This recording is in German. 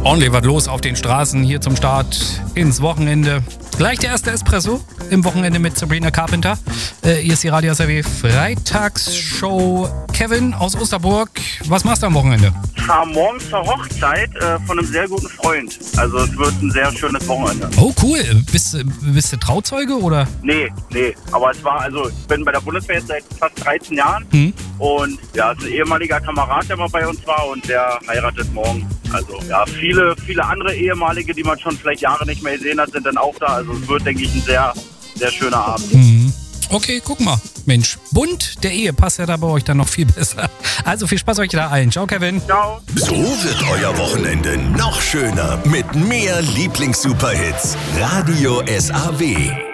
Ordentlich was los auf den Straßen hier zum Start ins Wochenende. Gleich der erste Espresso im Wochenende mit Sabrina Carpenter. Hier ist die Radio SRW Freitagsshow. Kevin aus Osterburg, was machst du am Wochenende? Ich fahre morgen zur Hochzeit von einem sehr guten Freund. Also es wird ein sehr schönes Wochenende. Oh cool, bist du Trauzeuge oder? Nee. Aber ich bin bei der Bundeswehr jetzt seit fast 13 Jahren. Und ja, es ist ein ehemaliger Kamerad, der mal bei uns war und der heiratet morgen. Also ja, viele andere ehemalige, die man schon vielleicht Jahre nicht mehr gesehen hat, sind dann auch da. Also es wird, denke ich, ein sehr, sehr schöner Abend. Okay, guck mal. Mensch, bunt, der Ehe passt ja da bei euch dann noch viel besser. Also viel Spaß euch da allen. Ciao, Kevin. Ciao. So wird euer Wochenende noch schöner mit mehr Lieblings-Superhits. Radio SAW.